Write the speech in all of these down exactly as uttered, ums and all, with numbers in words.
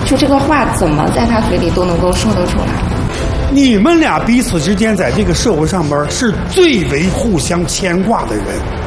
就这个话怎么在他嘴里都能够说得出来。 你们俩彼此之间在这个社会上边是最为互相牵挂的人，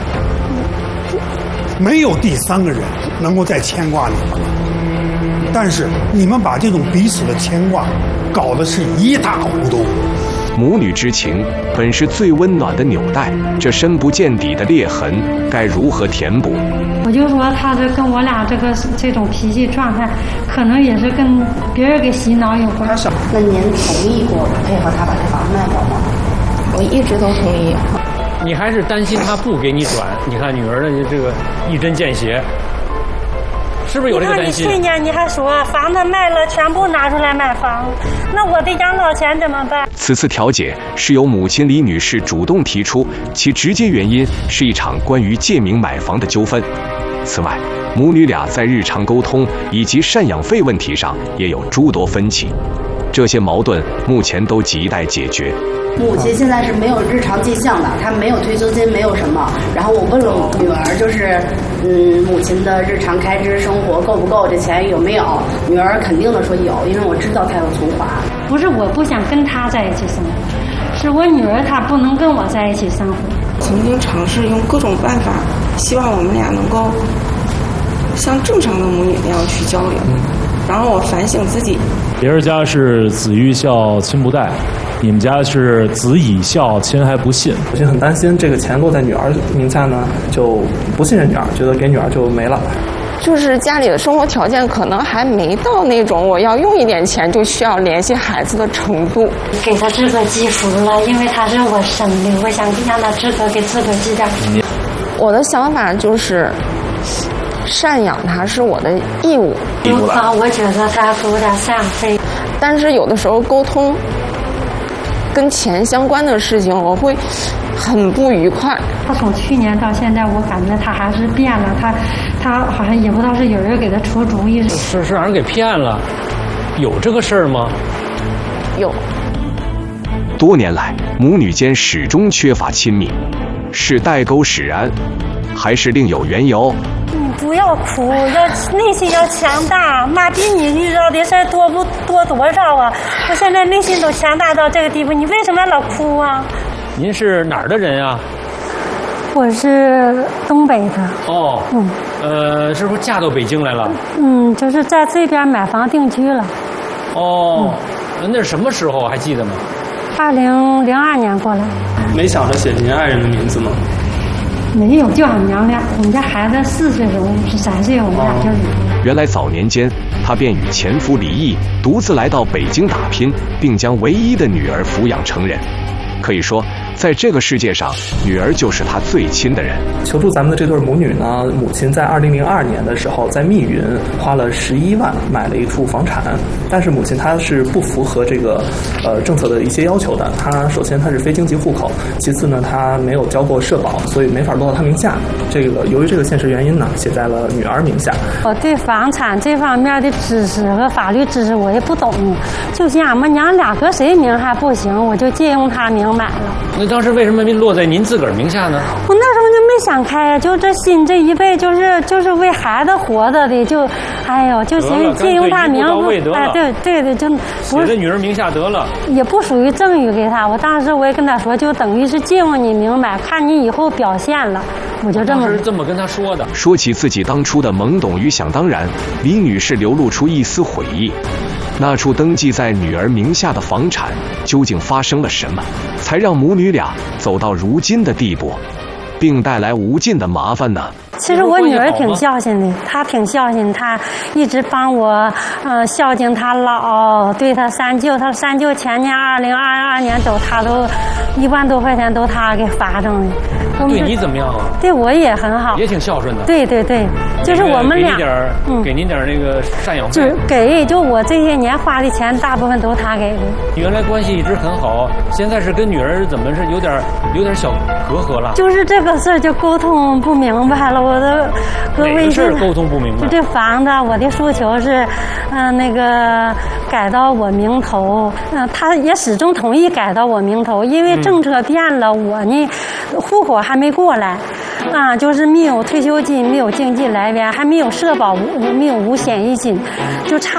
没有第三个人能够再牵挂你们了。但是你们把这种彼此的牵挂搞得是一塌糊涂。 母女之情本是最温暖的纽带，这深不见底的裂痕该如何填补？ 我就说他这跟我俩这个这种脾气状态，可能也是跟别人给洗脑有关。 那您同意过配合他把这房子卖掉吗？ 我一直都同意。 你还是担心他不给你转？你看女儿的这个一针见血。是不是有这个担心？ 你看你去年你还说房子卖了，全部拿出来买房，那我的养老钱怎么办？ 此次调解是由母亲李女士主动提出，其直接原因是一场关于借名买房的纠纷。此外，母女俩在日常沟通以及赡养费问题上也有诸多分歧，这些矛盾目前都亟待解决。 母亲现在是没有日常进项的，她没有退休金，没有什么。然后我问了女儿，就是嗯，母亲的日常开支生活够不够，这钱有没有？女儿肯定的说有，因为我知道她有存款。 不是我不想跟她在一起生活，是我女儿她不能跟我在一起生活。 曾经尝试用各种办法，希望我们俩能够像正常的母女那样去交流。然后我反省自己， 别人家是子欲孝亲不待，你们家是子以孝亲还不信。 母亲很担心这个钱落在女儿名下呢，就不信任女儿，觉得给女儿就没了。 就是家里的生活条件可能还没到那种我要用一点钱就需要联系孩子的程度。 给他自个寄福了，因为他是我生的，我想让他自个给自个寄点。 我的想法就是赡养他是我的义务。 如果我觉得他给我点赡养费， 但是有的时候沟通跟钱相关的事情，我会很不愉快。 他从去年到现在，我感觉他还是变了，他他好像也不知道是有人给他出主意， 是是让人给骗了，有这个事儿吗？ 有。 多年来，母女间始终缺乏亲密，是代沟使然，还是另有缘由？ 嗯，不要哭，要内心要强大。妈比你遇到的事儿多不多多少啊？我现在内心都强大到这个地步，你为什么要老哭啊？ 您是哪儿的人啊？ 我是东北的。 哦，嗯，呃，是不是嫁到北京来了？ 嗯，就是在这边买房定居了。 哦，嗯、那是什么时候还记得吗？ 二零零二年过来。 没想着写您爱人的名字吗？ 没有，就俺娘俩。我们家孩子四岁时候是三岁，我们俩就离了。 原来早年间，她便与前夫离异，独自来到北京打拼，并将唯一的女儿抚养成人。可以说，在这个世界上，女儿就是她最亲的人。 求助咱们的这对母女呢，母亲在二零零二年的时候，在密云花了十一万买了一处房产，但是母亲她是不符合这个呃政策的一些要求的。她首先她是非经济户口，其次呢她没有交过社保，所以没法落到她名下。这个由于这个现实原因呢，写在了女儿名下。 我对房产这方面的知识和法律知识我也不懂，就像俺们娘俩搁谁名还不行，我就借用她名买了。 那当时为什么没落在您自个儿名下呢？ 我那时候就没想开，就这心这一辈就是就是为孩子活着的，就哎呦，就行借用他名，哎，对对对，就写在女儿名下得了， 也不属于赠与给他。我当时我也跟他说，就等于是借用你名买，看你以后表现了，我就这么。 当时这么跟他说的。 说起自己当初的懵懂与想当然，李女士流露出一丝悔意。那处登记在女儿名下的房产究竟发生了什么，才让母女俩走到如今的地步，并带来无尽的麻烦呢？ 其实我女儿挺孝心的，她挺孝心，她一直帮我，呃，孝敬她姥，对她三舅，她三舅前年二零二二年走，她都一万多块钱都她给发上的。 对你怎么样啊？ 对我也很好， 也挺孝顺的。 对对对，就是我们俩， 嗯，给您点那个赡养费， 就是给，就我这些年花的钱，大部分都他给的。 原来关系一直很好，现在是跟女儿怎么是有点有点小隔阂了？ 就是这个事儿就沟通不明白了，我的各位事儿沟通不明白。 就这房子，我的诉求是，嗯、呃，那个改到我名头，嗯、呃，他也始终同意改到我名头，因为政策变了，嗯、我呢，户口还没过来，啊，就是没有退休金，没有经济来源，还没有社保，没有五险一金，就差。